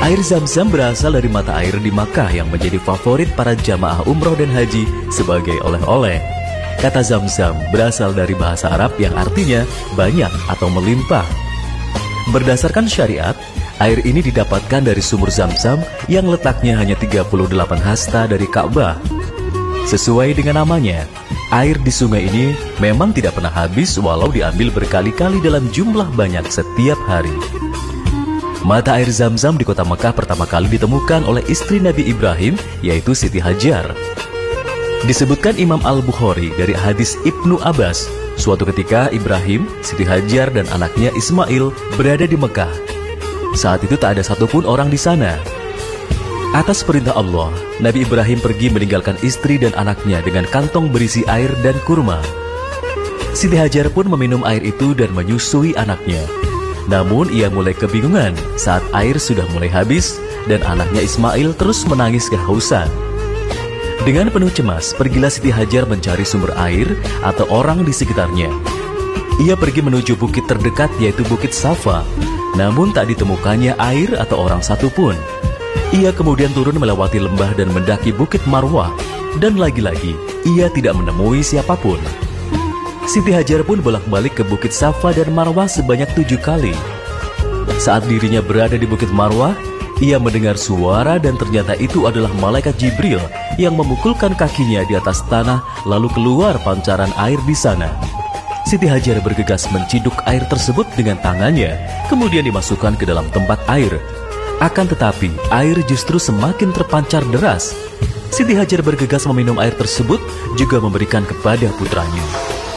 Air Zam-Zam berasal dari mata air di Makkah yang menjadi favorit para jamaah umroh dan haji sebagai oleh-oleh. Kata Zam-Zam berasal dari bahasa Arab yang artinya banyak atau melimpah. Berdasarkan syariat, air ini didapatkan dari sumur Zam-Zam yang letaknya hanya 38 hasta dari Ka'bah. Sesuai dengan namanya, air di sungai ini memang tidak pernah habis walau diambil berkali-kali dalam jumlah banyak setiap hari. Mata air Zam-Zam di kota Mekah pertama kali ditemukan oleh istri Nabi Ibrahim, yaitu Siti Hajar. Disebutkan Imam Al-Bukhari dari hadis Ibnu Abbas, suatu ketika Ibrahim, Siti Hajar, dan anaknya Ismail berada di Mekah. Saat itu tak ada satupun orang di sana. Atas perintah Allah, Nabi Ibrahim pergi meninggalkan istri dan anaknya dengan kantong berisi air dan kurma. Siti Hajar pun meminum air itu dan menyusui anaknya. Namun ia mulai kebingungan saat air sudah mulai habis dan anaknya Ismail terus menangis kehausan. Dengan penuh cemas, pergilah Siti Hajar mencari sumber air atau orang di sekitarnya. Ia pergi menuju bukit terdekat yaitu Bukit Safa, namun tak ditemukannya air atau orang satupun. Ia kemudian turun melewati lembah dan mendaki Bukit Marwah, dan lagi-lagi ia tidak menemui siapapun. Siti Hajar pun bolak-balik ke Bukit Safa dan Marwah sebanyak 7 kali. Saat dirinya berada di Bukit Marwah, ia mendengar suara dan ternyata itu adalah malaikat Jibril yang memukulkan kakinya di atas tanah lalu keluar pancaran air di sana. Siti Hajar bergegas menciduk air tersebut dengan tangannya, kemudian dimasukkan ke dalam tempat air. Akan tetapi, air justru semakin terpancar deras. Siti Hajar bergegas meminum air tersebut, juga memberikan kepada putranya.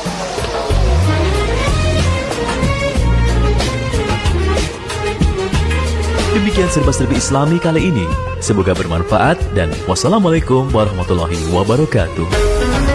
Demikian serba-serbi Islami kali ini. Semoga bermanfaat dan wassalamualaikum warahmatullahi wabarakatuh.